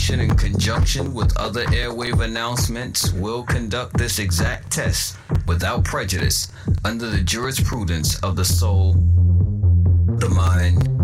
station, in conjunction with other airwave announcements, will conduct this exact test without prejudice under the jurisprudence of the soul, the mind,